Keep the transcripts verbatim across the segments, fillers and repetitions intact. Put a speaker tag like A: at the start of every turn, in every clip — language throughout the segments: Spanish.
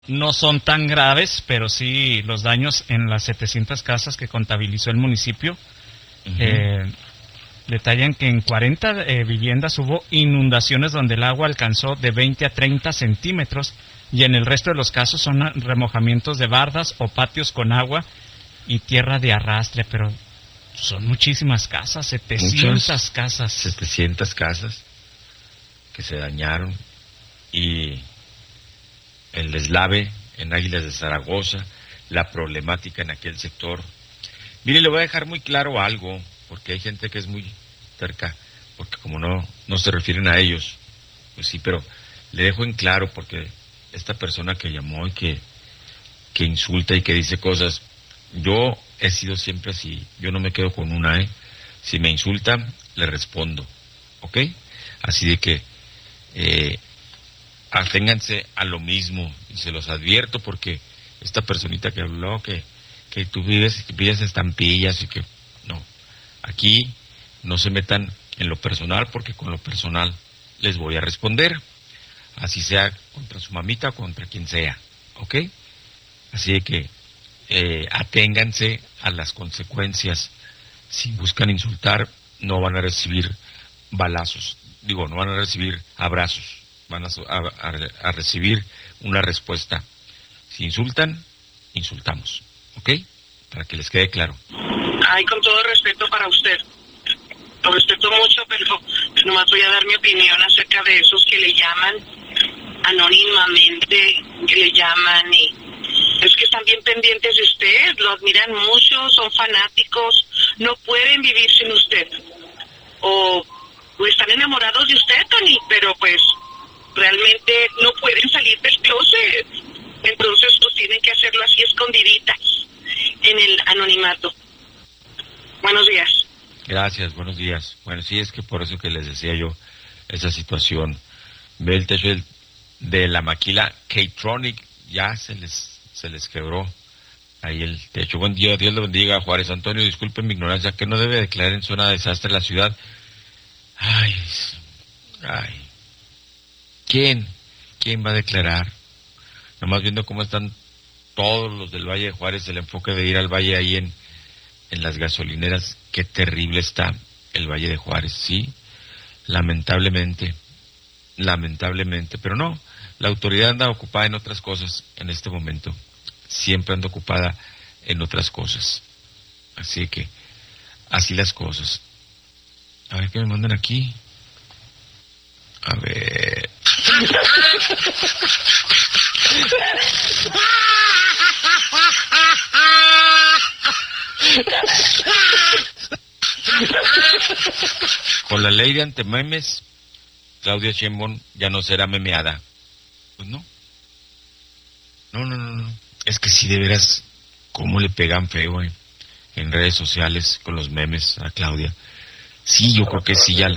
A: No son tan graves, pero sí los daños en las setecientas casas que contabilizó el municipio. Uh-huh. eh, detallan que en cuarenta eh, viviendas hubo inundaciones donde el agua alcanzó de veinte a treinta centímetros, y en el resto de los casos son remojamientos de bardas o patios con agua y tierra de arrastre. Pero son muchísimas casas, setecientas Muchas, casas.
B: setecientas casas que se dañaron, y el deslave en Águilas de Zaragoza, la problemática en aquel sector. Mire, le voy a dejar muy claro algo, porque hay gente que es muy cerca, porque como no, no se refieren a ellos, pues sí, pero le dejo en claro, porque esta persona que llamó y que, que insulta y que dice cosas, yo he sido siempre así, yo no me quedo con una, ¿eh? Si me insultan, le respondo, ¿ok? Así de que, eh, aténganse a lo mismo, y se los advierto, porque esta personita que habló, que, que tú vives, que pides estampillas y que, no, aquí no se metan en lo personal, porque con lo personal les voy a responder, así sea contra su mamita o contra quien sea, ¿ok? Así de que eh, aténganse a las consecuencias. Si buscan insultar, no van a recibir balazos, digo, no van a recibir abrazos, van a, a, a recibir una respuesta. Si insultan, insultamos, ¿ok? Para que les quede claro.
C: Ay, con todo respeto para usted, lo respeto mucho, pero nomás voy a dar mi opinión acerca de esos que le llaman anónimamente, que le llaman, y es que están bien pendientes de usted, lo admiran mucho, son fanáticos, no pueden vivir sin usted, o, o están enamorados de usted, Tony, pero pues realmente no pueden salir del closet, entonces pues tienen que hacerlo así escondiditas en el anonimato. Buenos días.
B: Gracias, buenos días. Bueno, sí, es que por eso que les decía yo esa situación. Ve el techo del, de la maquila K-Tronic, ya se les se les quebró ahí el techo. Buen día, Dios le bendiga. Juárez Antonio, disculpen mi ignorancia, que no debe declarar en zona de desastre la ciudad. Ay, ay. ¿Quién? ¿Quién va a declarar? Nomás viendo cómo están todos los del Valle de Juárez, el enfoque de ir al valle ahí en, en las gasolineras. Qué terrible está el Valle de Juárez, sí, lamentablemente, lamentablemente, pero no, la autoridad anda ocupada en otras cosas en este momento, siempre anda ocupada en otras cosas, así que, así las cosas. A ver qué me mandan aquí. A ver. Con la ley de antememes, Claudia Sheinbaum ya no será memeada. Pues no. No, no, no, no. Es que sí, de veras, cómo le pegan feo, eh, en redes sociales con los memes a Claudia. Sí, yo creo que sí ya.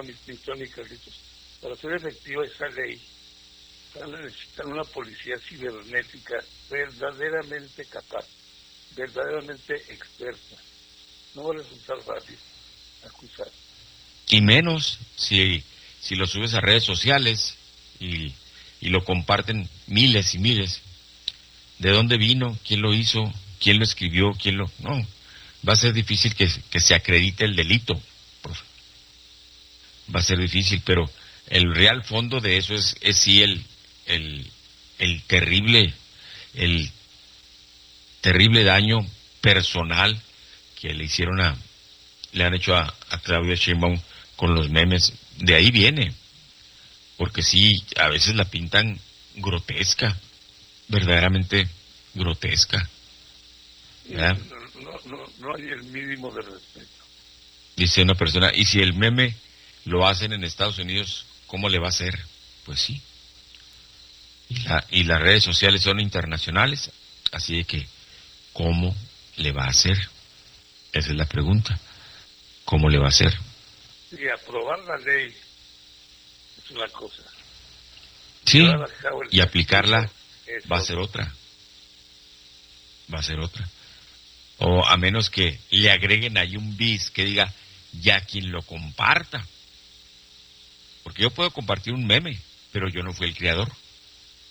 D: Para ser efectiva esa ley, necesitan una policía cibernética verdaderamente capaz, verdaderamente experta. No va a resultar fácil acusar.
B: Y menos si, si lo subes a redes sociales y, y lo comparten miles y miles. ¿De dónde vino? ¿Quién lo hizo? ¿Quién lo escribió? ¿Quién lo...? No, va a ser difícil que, que se acredite el delito, profe. Va a ser difícil, pero el real fondo de eso es, es sí el, el, el terrible, el terrible daño personal que le hicieron a, le han hecho a, a Claudia Sheinbaum con los memes. De ahí viene, porque sí, a veces la pintan grotesca, verdaderamente grotesca.
D: ¿Verdad? No, no, no, no hay el mínimo de respeto.
B: Dice una persona, y si el meme lo hacen en Estados Unidos, ¿cómo le va a hacer? Pues sí. Y, la, y las redes sociales son internacionales, así de que, ¿cómo le va a hacer? Esa es la pregunta. ¿Cómo le va a hacer?
D: Y aprobar la ley es una cosa.
B: Sí, y aplicarla va a ser otra. Va a ser otra. O a menos que le agreguen ahí un bis que diga, ya quien lo comparta. Porque yo puedo compartir un meme, pero yo no fui el creador.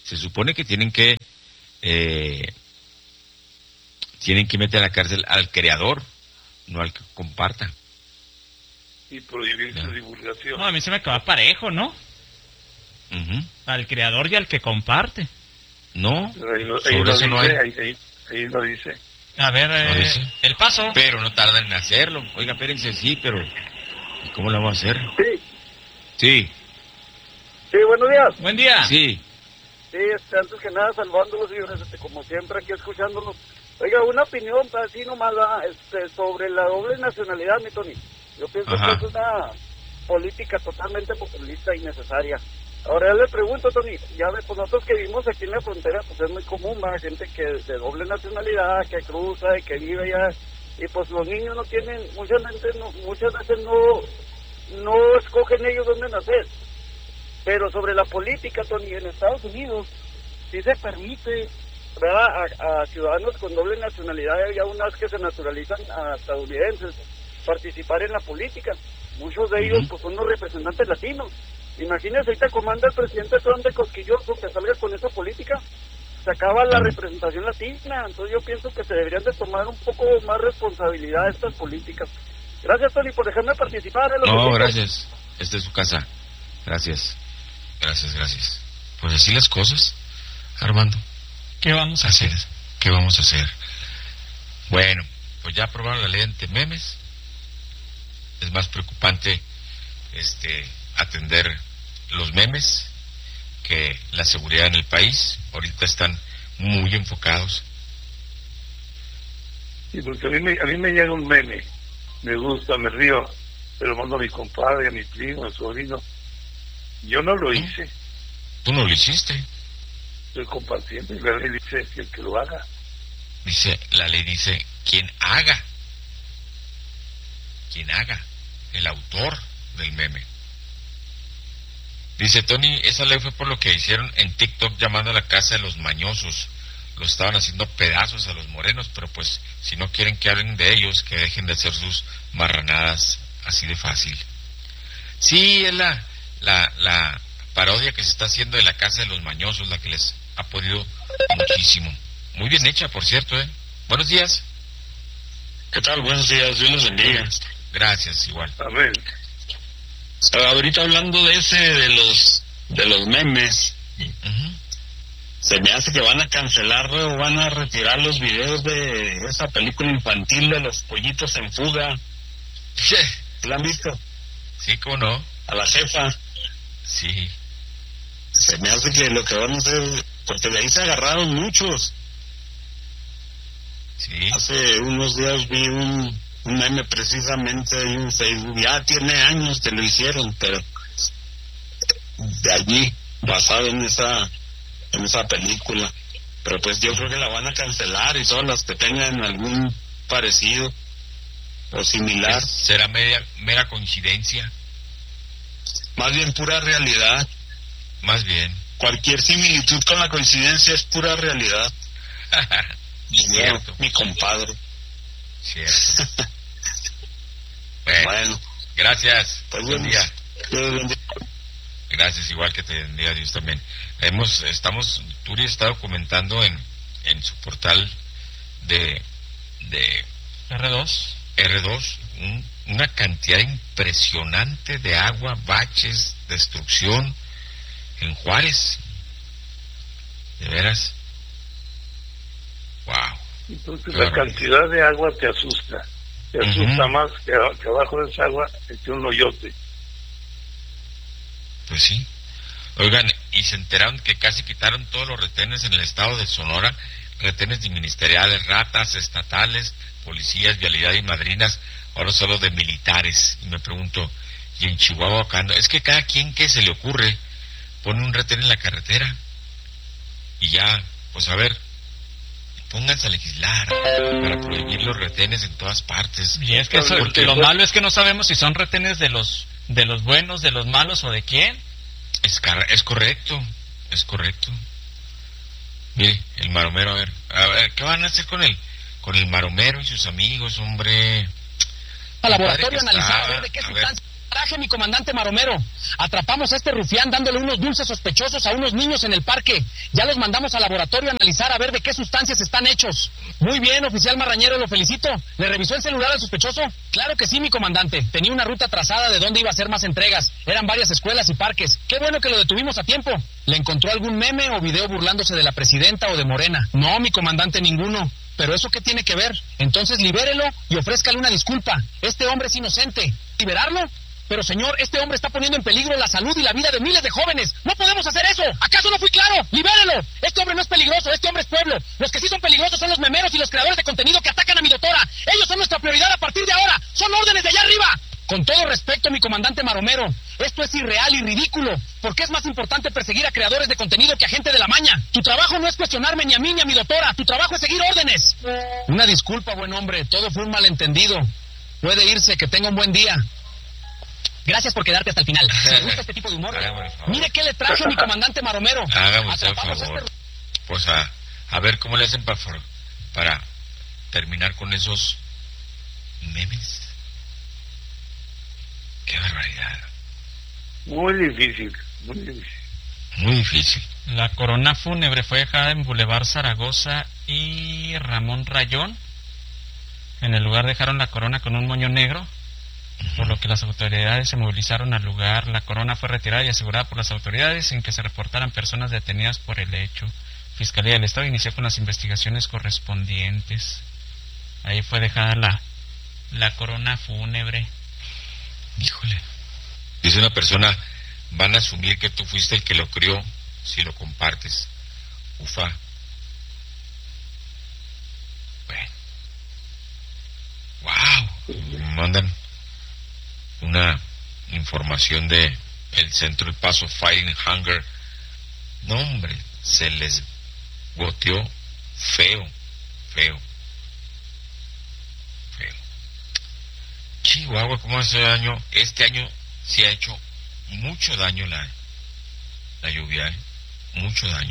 B: Se supone que tienen que eh, tienen que meter a la cárcel al creador, no al que comparta.
D: Y prohibir
B: Ya.
D: su divulgación.
A: No, a mí se me queda parejo, ¿no?
B: Ujú.
A: Al creador y al que comparte.
B: No,
D: Pero ahí, no- ahí
B: sobre
D: no
B: eso no
D: dice,
B: hay.
D: ahí, ahí, ahí no dice.
A: A ver, eh,
B: No dice.
A: el paso.
B: Pero no tardan en hacerlo. Oiga, espérense, sí, pero ¿y cómo lo vamos a hacer?
E: Sí,
B: Sí,
E: sí, buenos días.
A: Buen día.
B: sí.
E: Sí, este, antes que nada, saludándolos, señores, este, como siempre, aquí escuchándolos. Oiga, una opinión, así nomás, ¿verdad? este, sobre la doble nacionalidad, mi Tony. Yo pienso
B: Ajá.
E: que es una política totalmente populista y necesaria. Ahora yo le pregunto, Tony, ya ve, pues nosotros que vivimos aquí en la frontera, pues es muy común, ¿verdad? Gente que de doble nacionalidad, que cruza y que vive allá, y pues los niños no tienen, muchas veces no, muchas veces no, no escogen ellos dónde nacer. Pero sobre la política, Tony, en Estados Unidos sí se permite, ¿verdad? A, a ciudadanos con doble nacionalidad, y a unas que se naturalizan a estadounidenses, participar en la política. Muchos de ellos
B: Ujú.
E: pues son los representantes latinos. Imagínense, ahorita comanda el presidente Trump de cosquilloso que salga con esa política, se acaba la
B: Ujú.
E: representación latina. Entonces yo pienso que se deberían de tomar un poco más responsabilidad de estas políticas. Gracias, Tony, por dejarme participar. en los
B: No,
E: eventos.
B: gracias. Esta es su casa. Gracias. Gracias, gracias. Pues así las cosas, Armando.
A: ¿Qué vamos a
B: Así
A: hacer?
B: es. ¿Qué vamos a hacer? Bueno, pues ya aprobaron la ley ante memes. Es más preocupante este atender los memes que la seguridad en el país. Ahorita están muy enfocados.
D: Sí, porque a mí, me, a mí me llega un meme, me gusta, me río, pero mando a mi compadre, a mi primo, a mi sobrino. Yo no lo hice,
B: Tú no lo hiciste.
D: estoy compartiendo y la ley dice que el que lo haga.
B: Dice, la ley dice, quien haga. Quien haga. El autor del meme. Dice Tony, esa ley fue por lo que hicieron en TikTok llamando a la casa de los mañosos. Lo estaban haciendo pedazos a los morenos, pero pues si no quieren que hablen de ellos, que dejen de hacer sus marranadas así de fácil. Sí, es la, la, la parodia que se está haciendo de la casa de los mañosos, la que les ha podido muchísimo. Muy bien hecha, por cierto, ¿eh? Buenos días.
F: ¿Qué tal? Buenos días, Dios los bendiga.
B: Gracias, igual.
D: Amén.
F: Ahorita hablando de ese, de los de los memes,
B: Ujú.
F: se me hace que van a cancelar o van a retirar los videos de esa película infantil de los pollitos en fuga. ¿La han visto?
B: Sí, ¿cómo no?
F: A la jefa.
B: Sí.
F: Se me hace que lo que van a hacer, porque de ahí se agarraron muchos.
B: Sí.
F: Hace unos días vi un, un meme precisamente en Facebook, ya tiene años que lo hicieron, pero de allí, basado en esa en esa película. Pero pues yo creo que la van a cancelar y todas las que tengan algún parecido o similar,
B: Es- será media, mera coincidencia,
F: más bien pura realidad.
B: más bien.
F: Cualquier similitud con la coincidencia es pura realidad. Y yo,
B: Cierto.
F: mi compadre.
B: Cierto. Bueno,
F: Bueno,
B: gracias.
F: pues
B: Buen
F: bueno,
B: día.
F: Dios bendiga.
B: Gracias, igual que te bendiga Dios también. Hemos, estamos, Turi está documentando en, en su portal de, de
A: R dos.
B: R dos un- una cantidad impresionante de agua, baches, destrucción en Juárez. De veras. Wow.
D: Entonces
B: Qué
D: la
B: barbaridad.
D: cantidad de agua te asusta. Te
B: Ujú.
D: asusta más que, a- que abajo de esa agua esté un hoyote.
B: Pues sí. Oigan, y se enteraron que casi quitaron todos los retenes en el estado de Sonora, retenes de ministeriales, ratas, estatales, policías, vialidad y madrinas, ahora solo de militares. Y me pregunto, ¿y en Chihuahua acá no? Es que cada quien que se le ocurre pone un retén en la carretera y ya, pues a ver, pónganse a legislar para prohibir los retenes en todas partes.
A: Y es que eso-
B: Porque
A: lo
B: fue-
A: malo es que no sabemos si son retenes de los de los buenos, de los malos o de quién.
B: Es, car- es correcto, es correcto. Mire, el maromero, a ver, a ver, ¿qué van a hacer con él? Con el maromero y sus amigos, hombre.
G: Al
B: Qué
G: laboratorio
B: padre que
G: analizar,
B: está.
G: a ver de qué
B: A ver,
G: sustancia. Traje mi comandante Maromero. Atrapamos a este rufián dándole unos dulces sospechosos a unos niños en el parque. Ya los mandamos al laboratorio a analizar a ver de qué sustancias están hechos. Muy bien, oficial Marrañero, lo felicito. ¿Le revisó el celular al sospechoso? Claro que sí, mi comandante. Tenía una ruta trazada de dónde iba a hacer más entregas. Eran varias escuelas y parques. Qué bueno que lo detuvimos a tiempo. ¿Le encontró algún meme o video burlándose de la presidenta o de Morena? No, mi comandante, ninguno. ¿Pero eso qué tiene que ver? Entonces libérelo y ofrézcale una disculpa. Este hombre es inocente. ¿Liberarlo? Pero señor, este hombre está poniendo en peligro la salud y la vida de miles de jóvenes. ¡No podemos hacer eso! ¿Acaso no fui claro? ¡Libérelo! Este hombre no es peligroso, este hombre es pueblo. Los que sí son peligrosos son los memeros y los creadores de contenido que atacan a mi doctora. Ellos son nuestra prioridad a partir de ahora. ¡Son órdenes de allá arriba! Con todo respeto, mi comandante Maromero, esto es irreal y ridículo. ¿Por qué es más importante perseguir a creadores de contenido que a gente de la maña? Tu trabajo no es cuestionarme ni a mí ni a mi doctora. Tu trabajo es seguir órdenes. Una disculpa, buen hombre. Todo fue un malentendido. Puede irse, que tenga un buen día. Gracias por quedarte hasta el final. Si le gusta este tipo de humor, mire qué le traje a mi comandante Maromero.
B: Hágame usted el favor. Este... Pues a, a ver cómo le hacen para, para terminar con esos memes. Qué barbaridad.
D: Muy difícil, muy difícil.
B: Muy difícil.
A: La corona fúnebre fue dejada en Boulevard Zaragoza y Ramón Rayón. En el lugar dejaron la corona con un moño negro, por lo que las autoridades se movilizaron al lugar. La corona fue retirada y asegurada por las autoridades sin que se reportaran personas detenidas por el hecho. Fiscalía del Estado inició con las investigaciones correspondientes. Ahí fue dejada la, la corona fúnebre.
B: Híjole. Dice una persona, van a asumir que tú fuiste el que lo crió si lo compartes. Ufa. Bueno. Wow. Mandan una información de el Centro El Paso Fighting Hunger. No, hombre, se les goteó feo, feo, feo. Chihuahua, ¿cómo hace daño? Este año sí ha hecho mucho daño la, la lluvia, ¿eh? Mucho daño.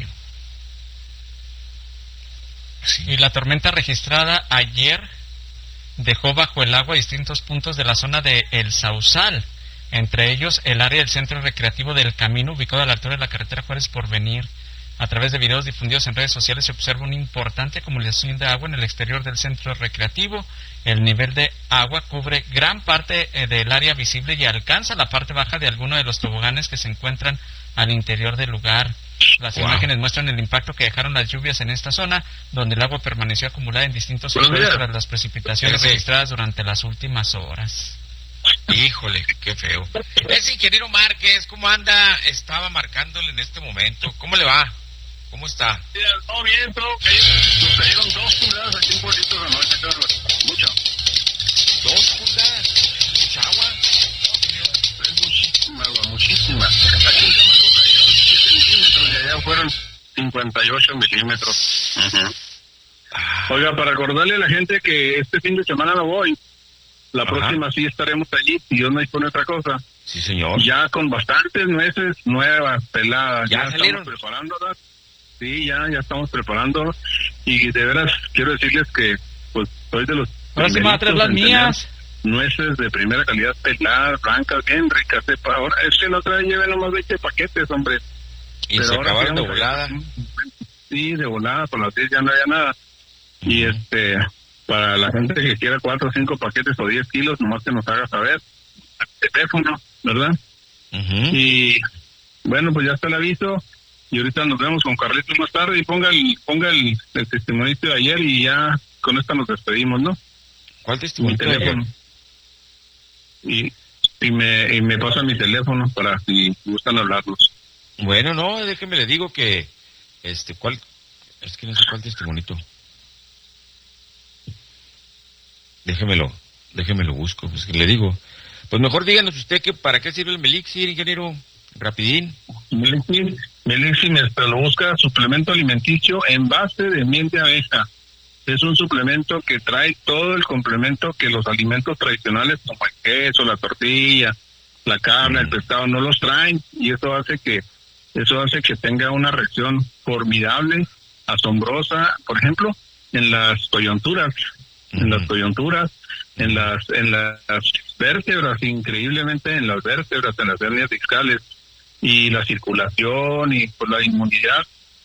B: Sí.
A: Y la tormenta registrada ayer dejó bajo el agua distintos puntos de la zona de El Sausal, entre ellos el área del centro recreativo del Camino, ubicado a la altura de la carretera Juárez Porvenir. A través de videos difundidos en redes sociales se observa una importante acumulación de agua en el exterior del centro recreativo. El nivel de agua cubre gran parte eh, del área visible y alcanza la parte baja de algunos de los toboganes que se encuentran al interior del lugar. Las wow. imágenes muestran el impacto que dejaron las lluvias en esta zona, donde el agua permaneció acumulada en distintos sectores tras las precipitaciones sí. registradas durante las últimas horas.
B: Híjole, qué feo. Ese ingeniero Márquez, ¿cómo anda? Estaba marcándole en este momento. ¿Cómo le va? ¿Cómo está?
H: Mira, todo bien, todo ok. Nos cayeron dos pulgadas aquí en Pueblito de Noche, mucho.
B: ¿Dos pulgadas? ¿Mucha agua?
H: Es muchísima agua, muchísima. Aquí en Camargo cayeron siete milímetros y allá fueron cincuenta y ocho milímetros. Uh-huh. Ah. Oiga, para acordarle a la gente que este fin de semana no voy, la Ajá. próxima sí estaremos allí, si Dios no dispone otra cosa.
B: Sí, señor.
H: Ya con bastantes nueces nuevas, peladas.
B: Ya,
H: ya
B: salieron.
H: Estamos preparándolas. Sí, ya, ya estamos preparando. Y de veras, quiero decirles que, pues, soy de los...
A: Ahora sí me van a traer las mías.
H: Nueces de primera calidad, peladas, blancas, bien ricas. Sepa. Ahora, es que la otra vez llevé nomás veinte paquetes, hombre.
B: Y Pero se acabaron de volada.
H: Sí, de volada, por las diez ya no había nada. Uh-huh. Y este... Para la gente que quiera cuatro o cinco paquetes o diez kilos, nomás que nos haga saber. Teléfono, ¿verdad?
B: Uh-huh.
H: Y bueno, pues ya está el aviso. Y ahorita nos vemos con Carlitos más tarde. Y ponga el ponga el, el testimonio de ayer y ya con esta nos despedimos, ¿no?
B: ¿Cuál testimonio de ayer?
H: Y, y, me, y me pasa mi teléfono para si gustan hablarnos.
B: Bueno, no, déjeme le digo que... este ¿cuál? Es que no sé cuál testimonito. Déjemelo, déjemelo busco, pues que le digo. Pues mejor díganos usted que para qué sirve el Melixir, ingeniero, rapidín.
H: Melixir, Melixir, pero lo busca suplemento alimenticio en base de miel de abeja. Es un suplemento que trae todo el complemento que los alimentos tradicionales como el queso, la tortilla, la carne, mm. el pescado no los traen, y eso hace que eso hace que tenga una reacción formidable, asombrosa, por ejemplo, en las coyunturas. En las coyunturas, en las en las vértebras, increíblemente en las vértebras, en las hernias discales, y la circulación y pues la inmunidad,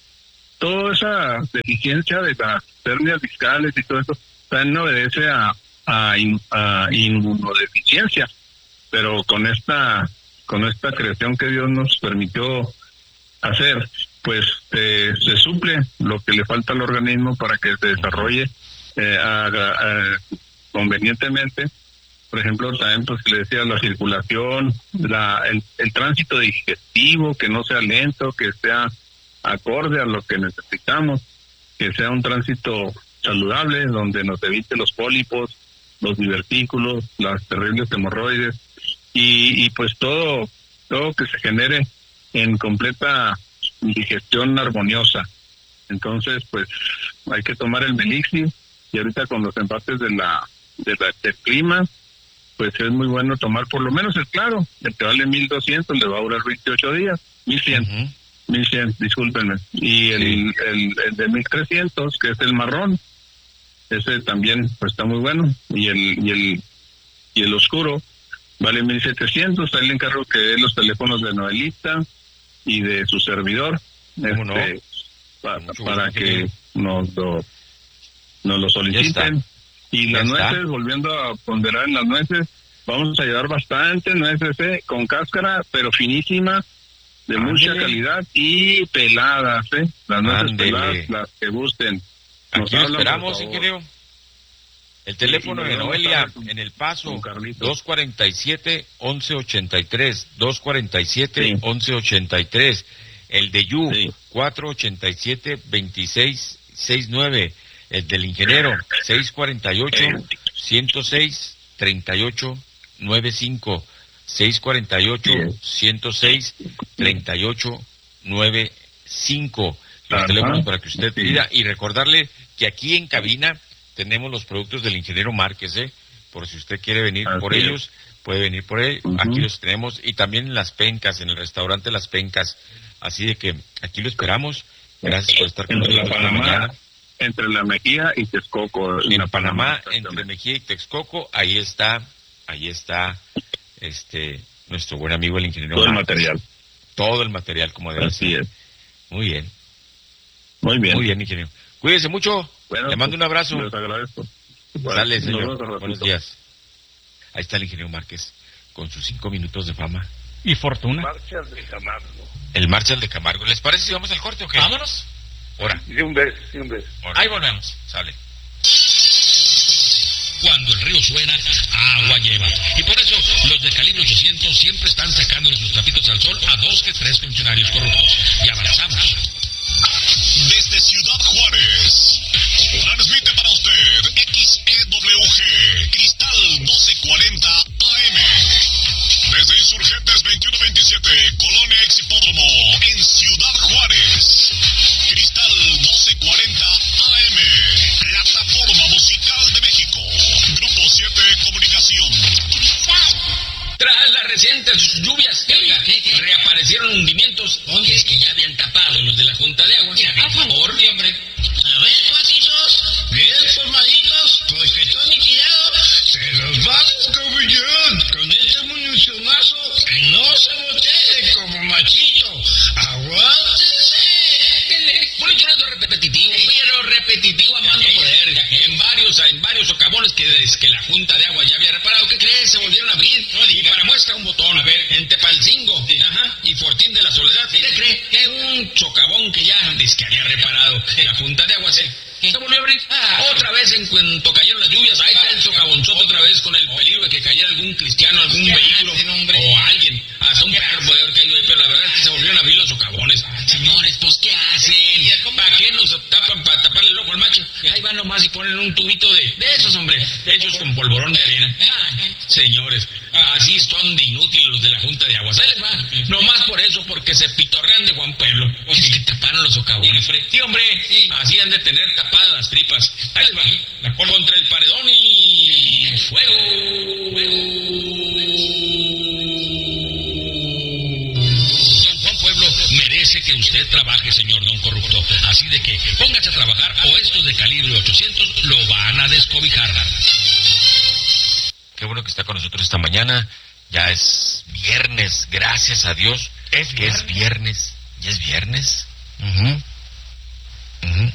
H: toda esa deficiencia de las hernias discales y todo eso también obedece a, a, in, a inmunodeficiencia, pero con esta con esta creación que Dios nos permitió hacer, pues eh, se suple lo que le falta al organismo para que se desarrolle eh, haga, eh, convenientemente. Por ejemplo, también pues le decía la circulación, la, el, el tránsito digestivo, que no sea lento, que sea acorde a lo que necesitamos, que sea un tránsito saludable, donde nos evite los pólipos, los divertículos, las terribles hemorroides, y, y pues todo, todo que se genere en completa digestión armoniosa. Entonces, pues hay que tomar el Melixi, y ahorita con los empates de la, de la del clima, pues es muy bueno tomar por lo menos el claro, el que vale mil doscientos, le va a durar veintiocho días, mil cien, uh-huh. mil cien, discúlpenme, y el, sí. el, el de mil trescientos, que es el marrón, ese también pues está muy bueno, y el y el y el oscuro vale mil setecientos. Ahí le encargo que dé los teléfonos de Noelita y de su servidor, este, no? pa, para que nos lo, nos lo soliciten. Y las nueces, volviendo a ponderar en las nueces, vamos a llevar bastante nueces, ¿eh? Con cáscara, pero finísima, de Ándele. mucha calidad y peladas, ¿eh? Las nueces Ándele. peladas, las que gusten.
B: Nos Aquí lo esperamos, ingeniero. El teléfono sí, de Noelia en El Paso, dos cuarenta y siete, once ochenta y tres, dos cuarenta y siete, sí. once ochenta y tres. El de Yu, sí. cuatro ochenta y siete, veintiséis sesenta y nueve. El del ingeniero, seis cuarenta y ocho, ciento seis, treinta y ocho noventa y cinco. seis cuarenta y ocho, ciento seis, treinta y ocho noventa y cinco. Los teléfonos para que usted pida. Y recordarle que aquí en cabina tenemos los productos del ingeniero Márquez, ¿eh? Por si usted quiere venir Así por es. ellos, puede venir por él. Uh-huh. Aquí los tenemos. Y también en Las Pencas, en el restaurante Las Pencas. Así de que aquí lo esperamos. Gracias por estar con nosotros esta mañana.
H: Entre La Mejía y Texcoco.
B: En, en Panamá, Panamá entre Mejía y Texcoco, ahí está, ahí está este nuestro buen amigo el ingeniero
H: Todo
B: Márquez.
H: el material.
B: Todo el material, como debe
H: Así
B: ser.
H: es.
B: Muy bien.
H: Muy bien.
B: Muy bien, ingeniero. Cuídese mucho. Bueno, le mando un abrazo.
H: Les agradezco.
B: Dale, señor. Buenos días. Ahí está el ingeniero Márquez con sus cinco minutos de fama.
A: Y fortuna.
D: Marshall de Camargo.
B: El Marshall de Camargo. ¿Les parece si vamos al corte o qué?
A: Vámonos.
B: Ahora.
D: De un beso, de un beso.
A: Ahí volvemos.
B: Sale.
I: Cuando el río suena, agua lleva. Y por eso los de calibre ochocientos siempre están sacándole sus trapitos al sol a dos que tres funcionarios corruptos. Y avanzamos.
J: Desde Ciudad Juárez, transmite para usted X E W G, Cristal doce cuarenta A M. Desde Insurgentes veintiuno veintisiete, Colonia Exhipódromo, en Ciudad Juárez. Cristal doce cuarenta A M, plataforma musical de México. Grupo siete Comunicación.
I: Tras las recientes lluvias, reaparecieron hundimientos que es que ya habían tapado los de la Junta de Aguas. A favor, hombre.
K: A ver, cuatitos, bien formaditos, porque todo liquidado se los va a descubrir con este municionazo que no se botee como machito. Aguántense.
I: Municionazo repetitivo, pero repetitivo a más no poder. En varios, en varios socavones que desde que la Junta de Aguas ya había reparado, ¿qué crees? Se volvieron a abrir. Y para muestra un botón, a ver, en Tepalcingo, sí. Ajá, y Fortín de la Soledad, ¿qué sí. cree? Que un socavón que ya desde que había reparado sí. la Junta de Aguas, sí. se volvió a abrir. Ah, otra vez en cuanto cayeron las lluvias, ahí está el socavonzote otra vez con el peligro de que cayera algún cristiano, algún vehículo o alguien. Hasta un perro puede haber caído ahí, pero la verdad es que se volvieron a abrir los socavones. Señores, pues ¿qué hacen? ¿Para qué nos tapan? ¿Para taparle el ojo al macho? Ahí van nomás y ponen un tubito de, de esos, hombre, hechos con polvorón de arena. Ay, señores, así son de inútiles los de la Junta de Aguas. Ahí les va, nomás por eso, porque se pitorrean de Juan Pueblo. Es que taparon los socavones. Sí, hombre, así han de tener tapadas las tripas. Ahí les va, la contra el paredón y fuego. Don Juan Pueblo merece que usted trabaje, señor don corrupto. Así de que póngase a trabajar o estos de calibre ochocientos lo van a descobijar.
B: qué bueno que está con nosotros esta mañana. Ya es viernes, gracias a Dios.
A: Es
B: que
A: viernes.
B: es viernes. ¿Ya es viernes? Uh-huh. Uh-huh.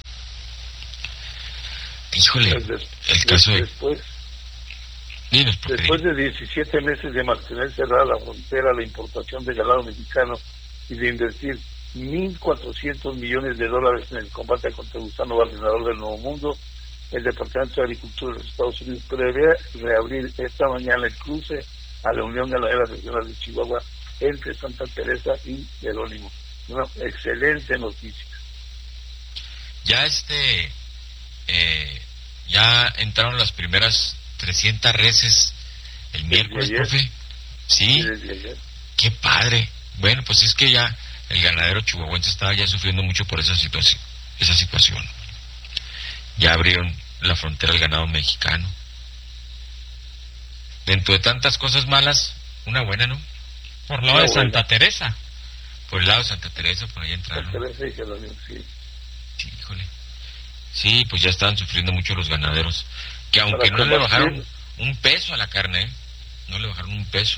B: Híjole,
D: Des,
B: el caso de...
D: Después,
B: Dinos,
D: después de diecisiete meses de mantener cerrada la frontera a la importación de ganado mexicano y de invertir mil cuatrocientos millones de dólares en el combate contra el gusano barrenador del Nuevo Mundo, el Departamento de Agricultura de los Estados Unidos prevé reabrir esta mañana el cruce a la Unión Ganadera Regional de Chihuahua entre Santa Teresa y Jerónimo. Una excelente noticia.
B: Ya este... Eh, ya entraron las primeras trescientas reses el miércoles,
D: ayer.
B: profe. Sí, qué padre. Bueno, pues es que ya el ganadero chihuahuense estaba ya sufriendo mucho por esa situación. Esa situación. Ya abrieron la frontera al ganado mexicano. Dentro de tantas cosas malas, una buena, ¿no?
A: Por el lado de Santa Teresa.
B: Por el lado de Santa Teresa, por ahí entraron.
D: Santa Teresa y Jerónimo, sí.
B: Sí, híjole. Sí, pues ya estaban sufriendo mucho los ganaderos. Que aunque
D: Para
B: no le
D: combatir-
B: bajaron un peso a la carne, ¿eh? No le bajaron un peso.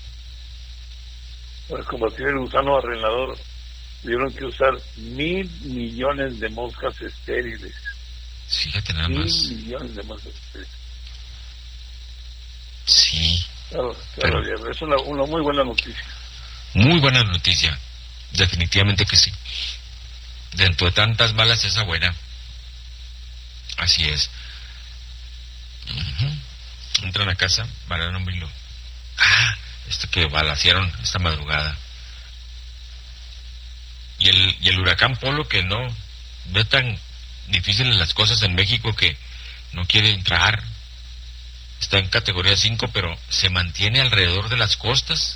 D: Para combatir el gusano barrenador tuvieron que usar mil millones de moscas estériles.
B: Fíjate nada
D: mil
B: más.
D: millones de moscas estériles.
B: Sí.
D: Claro, claro,
B: Pero-
D: es una, una muy buena noticia.
B: Muy buena noticia. Definitivamente que sí. Dentro de tantas malas, esa buena. Así es. Ujú. Entran a casa, van a un vilo. Ah, esto que balacearon esta madrugada. Y el, y el huracán Polo, que no ve tan difíciles las cosas en México, que no quiere entrar. Está en categoría cinco, pero se mantiene alrededor de las costas.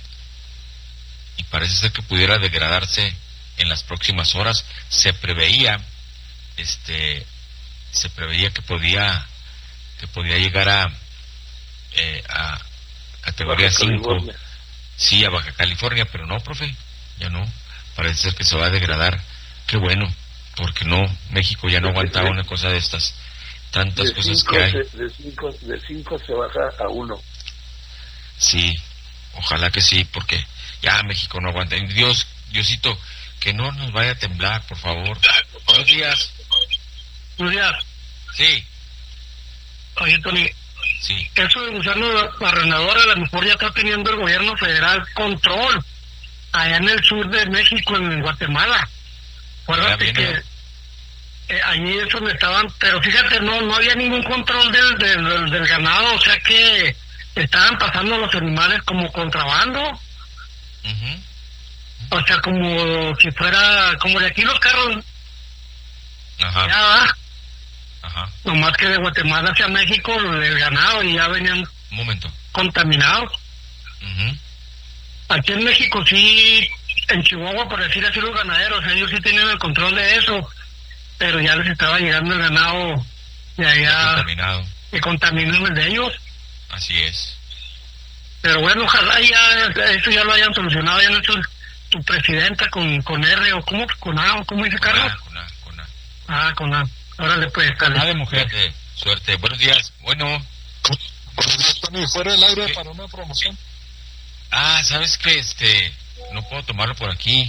B: Y parece ser que pudiera degradarse en las próximas horas. Se preveía, este, se preveía que podía, que podía llegar a, eh, a categoría
D: Baja
B: cinco.
D: California.
B: Sí, a Baja California, pero no, profe, ya no. Parece ser que se va a degradar. Qué bueno, porque no, México ya no aguantaba una cosa de estas. Tantas
D: De
B: cosas
D: cinco,
B: que hay.
D: se, de, cinco, de cinco se baja a uno.
B: Sí, ojalá que sí, porque ya México no aguanta. Y Dios, Diosito, que no nos vaya a temblar, por favor. Buenos días.
L: Buenos días.
B: Sí,
L: Oye, Tony,
B: sí.
L: eso de gusano barrenador a lo mejor ya está teniendo el gobierno federal control allá en el sur de México, en Guatemala. Acuérdate
B: Ya
L: que
B: viene.
L: eh, allí es donde estaban, pero fíjate, no no había ningún control del, del, del, del ganado, o sea que estaban pasando los animales como contrabando.
B: Ujú.
L: O sea, como si fuera, como de aquí los carros,
B: Ajá,
L: ya va,
B: ajá.
L: nomás que de Guatemala hacia México el ganado y ya venían
B: Un momento.
L: contaminados.
B: Ujú.
L: Aquí en México sí, en Chihuahua, por decir así, los ganaderos, ellos sí tenían el control de eso, pero ya les estaba llegando el ganado de allá,
B: Contaminado.
L: que contaminan el de ellos.
B: Así es.
L: Pero bueno, ojalá ya eso ya lo hayan solucionado, ya no es tu, tu presidenta con, con R o ¿cómo? Con A, o ¿cómo dice
B: Con
L: Carlos?
B: A, con A, con A.
L: Ah, con A. Órale pues, dale.
A: Ah, de mujer.
B: Suerte, suerte. Buenos días. Bueno.
F: Buenos días, Tony. Fuera del aire para una promoción.
B: Ah, ¿sabes qué? Este, no puedo tomarlo por aquí.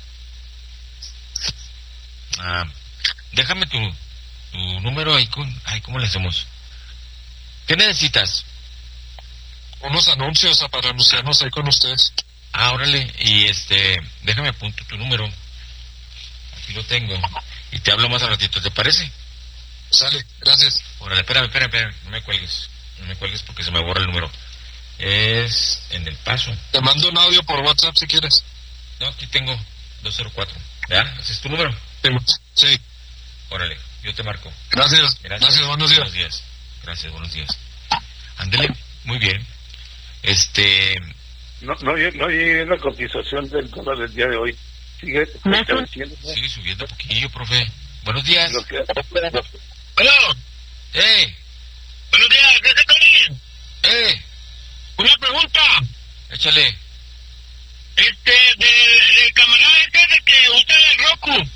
B: Ah, déjame tu, tu número ahí con... Ay, ¿cómo le hacemos? ¿Qué necesitas?
F: Unos anuncios para anunciarnos ahí con ustedes.
B: Ah, órale, y este, déjame apunto tu número. Aquí lo tengo. Y te hablo más al ratito, ¿te parece?
F: Sale, gracias.
B: Órale, espérame, espérame, espérame, no me cuelgues. No me cuelgues porque se me borra el número. Es en El Paso.
F: Te mando un audio por WhatsApp si quieres.
B: No, aquí tengo dos cero cuatro. ¿Verdad? ¿Ese es tu número?
F: Sí.
B: Órale, yo te marco.
F: Gracias. Gracias, buenos días.
B: Buenos días. Gracias, buenos días. Ándele, muy bien. Este...
D: No, no, lle- no llegué la cotización del dólar del día de hoy. Sigue creciendo.
B: Sigue subiendo poquillo, profe. Buenos días.
D: Lo que-
L: Hola,
B: ¡Eh!
L: buenos días, ¿qué se Tony?
B: ¡Eh!
L: Una pregunta,
B: Échale.
L: este, del de camarada este de que usa el Roku,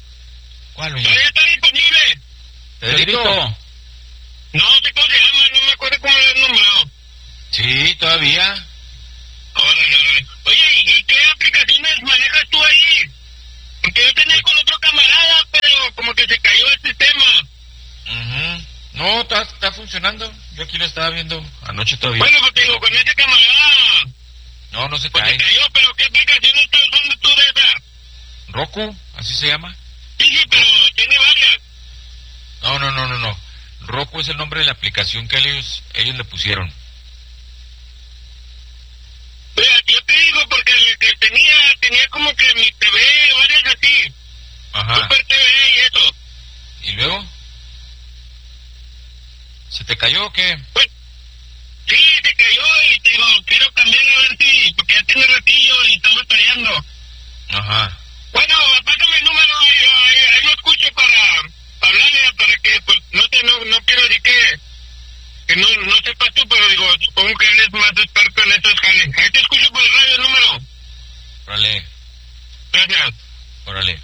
B: ¿Cuál, oye?
L: ¿todavía está disponible?
B: Pedrito.
L: No sé cómo se llama, no me
K: como lo has nombrado.
B: Sí, todavía.
K: Órale, órale. Oye, ¿y qué aplicaciones manejas tú ahí? Porque yo tenía con otro camarada, pero como que se cayó el sistema.
B: Uh-huh. No, está, está funcionando. Yo aquí lo estaba viendo anoche todavía.
K: Bueno, pues te digo, con ese camarada...
B: No, no se
K: pues
B: cae.
K: se cayó, pero ¿qué aplicación estás usando tú de esa?
B: Roku, así se llama.
K: Sí, sí, pero tiene varias.
B: No, no, no, no, no. Roku es el nombre de la aplicación que ellos, ellos le pusieron.
K: Mira, yo te digo porque el que tenía, tenía como que mi T V, varias así.
B: Ajá.
K: Super T V y eso.
B: ¿Y luego? ¿Se te cayó o qué?
K: Pues, sí, se cayó y te digo, quiero cambiar a ver si, porque ya tiene ratillo y estamos trayendo.
B: Ajá.
K: Bueno, pásame el número, ahí, ahí, ahí lo escucho para, para hablarle, para que, pues, no te, no, no quiero decir que, que no, no sepas tú, pero digo, supongo que él es más experto en estos jales. Ahí te escucho por el radio el número.
B: Órale.
K: Gracias.
B: Órale.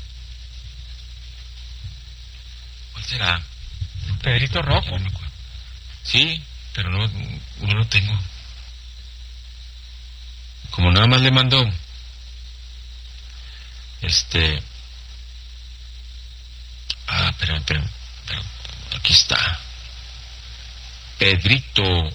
B: ¿Cuál será?
A: Pedrito Rojo.
B: Sí, pero no, no lo tengo. Como nada más le mando, este, ah, espera, espera, espera, aquí está, Pedrito,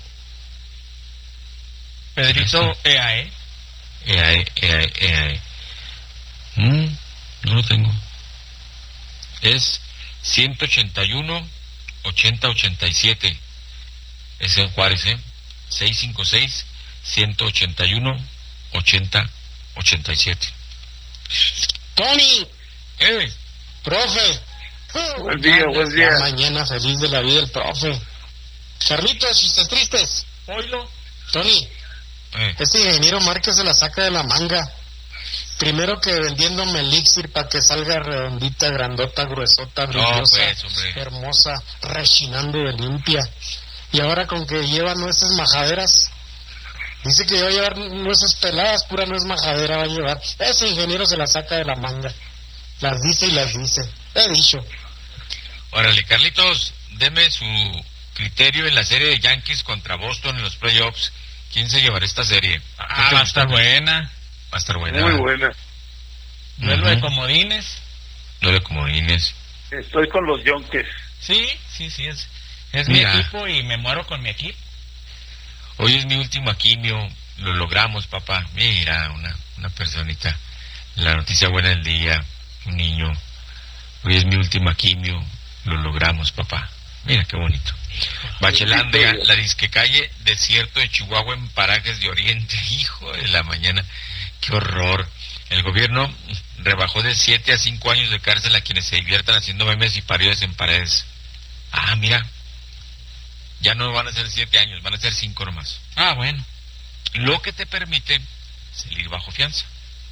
A: Pedrito E A E.
B: E A E, E A E, E A E. Mm, no lo tengo. Es ciento ochenta y uno, ochenta ochenta y siete. Es en Juárez, ¿eh? seiscientos cincuenta y seis, ciento ochenta y uno, ochenta ochenta y siete.
G: Tony.
B: Eh.
G: Profe.
D: Buen día, buen día.
G: Mañana feliz de la vida el profe. Carlitos, chistes tristes.
A: Oilo.
G: Tony.
B: Eh.
G: Este ingeniero Márquez se la saca de la manga. Primero que vendiéndome elixir para que salga redondita, grandota, gruesota, brillosa,
B: no, pues, hombre.
G: hermosa, rechinando de limpia. Y ahora con que lleva nueces majaderas. Dice que va a llevar nueces peladas, pura nuez majadera va a llevar. Ese ingeniero se la saca de la manga. Las dice y las dice. He dicho.
B: Órale, Carlitos, deme su criterio en la serie de Yankees contra Boston en los playoffs. ¿Quién se llevará esta serie?
A: Ah, va a estar buena.
B: Va a estar buena.
D: Muy buena.
A: Duelo de comodines.
B: Duelo de comodines.
D: Estoy con los Yonkers.
A: Sí, sí, sí, es, es
B: Mira.
A: mi equipo y me muero con mi equipo.
B: Hoy es mi último quimio, lo logramos, papá. Mira, una, una personita. La noticia buena del día, un niño. Hoy es mi última quimio, lo logramos, papá. Mira qué bonito. Bachelandia, la disque calle desierto de Chihuahua en parajes de Oriente. Hijo de la mañana, qué horror. El gobierno rebajó de siete a cinco años de cárcel a quienes se diviertan haciendo memes y parodias en paredes. Ah, mira. Ya no van a ser siete años, van a ser cinco nomás.
A: Ah, bueno.
B: Lo que te permite salir bajo fianza.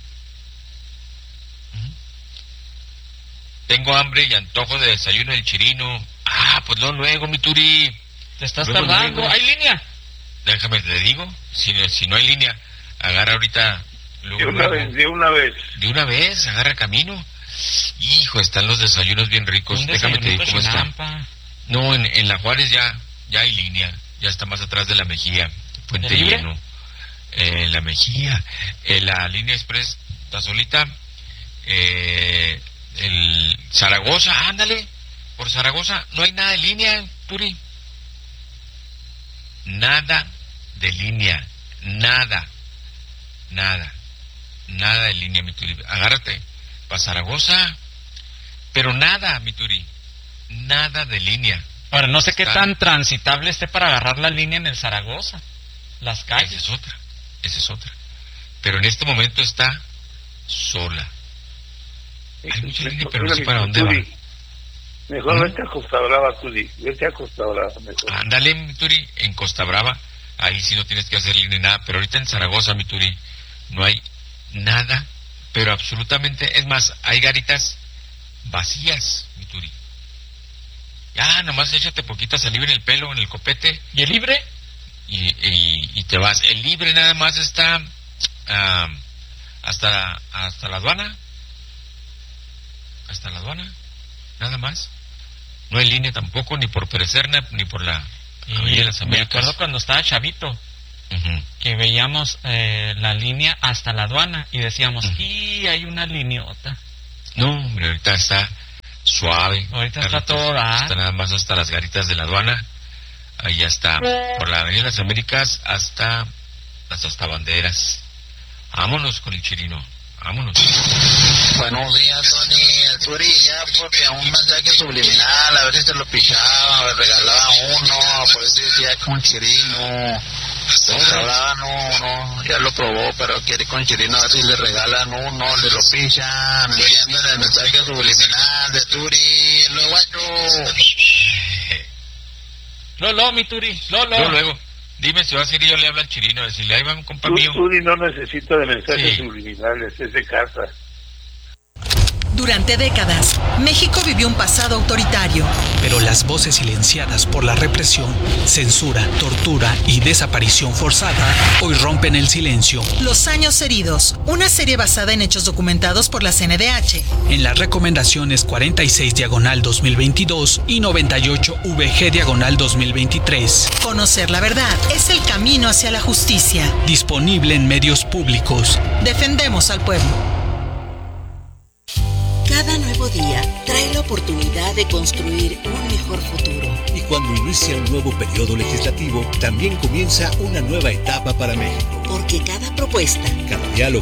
B: Uh-huh. Tengo hambre y antojo de desayuno del Chirino. Ah, pues no, luego, mi Turi.
A: Te estás
B: Luego,
A: tardando.
B: luego.
A: ¿Hay línea?
B: Déjame, te digo. Si, si no hay línea, agarra ahorita. Luego,
D: De una
B: luego.
D: vez, de una vez.
B: De una vez, agarra camino. Hijo, están los desayunos bien ricos.
A: Un
B: Déjame te digo cómo está.
A: chinampa.
B: No, en, en la Juárez ya, ya hay línea. Ya está más atrás de la Mejía. Puente
A: ¿El Libre?
B: Lleno. Eh, la Mejía. Eh, la línea express está solita. Eh, el Zaragoza, ándale. Por Zaragoza no hay nada de línea, Turi. Nada de línea. Nada. Nada. Nada de línea, mi Turi. Agárrate. Para Zaragoza. Pero nada, mi Turi. Nada de línea.
A: Ahora, no sé qué
B: Está-
A: tan transitable esté para agarrar la línea en el Zaragoza. Las
B: Esa
A: calles.
B: es otra. Esa es otra. Pero en este momento está sola. Hay mucha línea, pero no sé para dónde va.
D: Turi, mejor
B: ¿Mm?
D: vete a Costa Brava, Turi. Vete a Costa Brava, mejor.
B: Ándale, mi Turi, en Costa Brava. Ahí sí no tienes que hacer línea ni nada. Pero ahorita en Zaragoza, mi Turi, no hay nada. Pero absolutamente. Es más, hay garitas vacías, mi Turi. Ya, nomás échate poquita saliva en el pelo, en el copete.
A: ¿Y el Libre?
B: Y, y, y te vas. El Libre nada más está ah, hasta, hasta la aduana. Hasta la aduana. Nada más. No hay línea tampoco, ni por Perecerna, ni por la,
A: Y me acuerdo cuando estaba chavito, uh-huh. que veíamos eh, la línea hasta la aduana y decíamos, uh-huh. y hay una lineota.
B: No, hombre, ahorita está suave.
A: Ahorita está todo dar.
B: Está nada más hasta las garitas de la aduana. Ahí ya está. Por la Avenida de las Américas hasta, hasta, hasta Banderas. Vámonos con el Chirino. Vámonos.
M: Buenos días, Tony. El Turi ya porque un mensaje subliminal, a ver si se lo pichaba, me regalaba uno, por eso decía con Chirino. Pues ahora no, no, ya lo probó, pero quiere con Chirino a ver si le regalan uno, le lo pichan, viendo en el mensaje subliminal de Turi, lo guacho.
A: Lolo, mi Turi, Lolo.
B: Luego, luego. Dime si va a ser y yo le hablo al Chirino, decirle, ahí va un compa mío.
D: Turi no necesita de mensajes sí. subliminales, es de casa.
N: Durante décadas, México vivió un pasado autoritario.
O: Pero las voces silenciadas por la represión, censura, tortura y desaparición forzada hoy rompen el silencio.
N: Los años heridos, una serie basada en hechos documentados por la C N D H.
O: En las recomendaciones cuarenta y seis diagonal dos mil veintidós y noventa y ocho V G diagonal dos mil veintitrés.
N: Conocer la verdad es el camino hacia la justicia.
O: Disponible en medios públicos.
N: Defendemos al pueblo.
P: Cada nuevo día trae la oportunidad de construir un mejor futuro.
Q: Y cuando inicia un nuevo periodo legislativo, también comienza una nueva etapa para México.
P: Porque cada propuesta,
Q: cada diálogo,